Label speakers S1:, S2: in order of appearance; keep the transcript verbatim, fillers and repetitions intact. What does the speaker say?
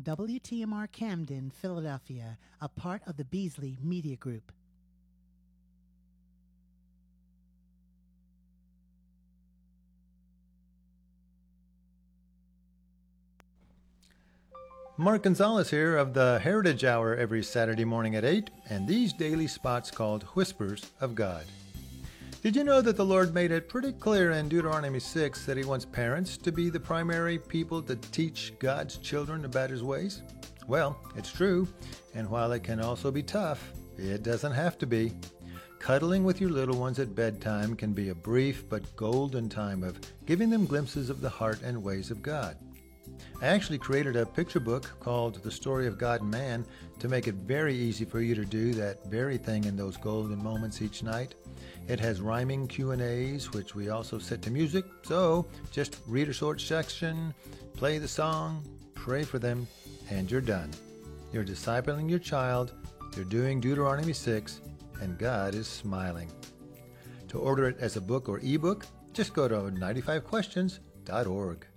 S1: W T M R Camden, Philadelphia, a part of the Beasley Media Group.
S2: Mark Gonzalez here of the Heritage Hour every Saturday morning at eight, and these daily spots called Whispers of God. Did you know that the Lord made it pretty clear in Deuteronomy six that he wants parents to be the primary people to teach God's children about his ways? Well, it's true, and while it can also be tough, it doesn't have to be. Cuddling with your little ones at bedtime can be a brief but golden time of giving them glimpses of the heart and ways of God. I actually created a picture book called The Story of God and Man to make it very easy for you to do that very thing in those golden moments each night. It has rhyming Q and A's, which we also set to music, so just read a short section, play the song, pray for them, and you're done. You're discipling your child, you're doing Deuteronomy six, and God is smiling. To order it as a book or ebook, just go to ninety-five questions dot org.